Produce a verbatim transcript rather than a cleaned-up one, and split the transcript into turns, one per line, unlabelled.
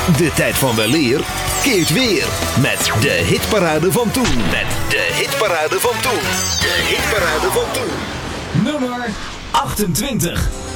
De tijd van weleer keert weer met de hitparade van toen. Met de hitparade van toen. De hitparade van toen.
Nummer achtentwintig.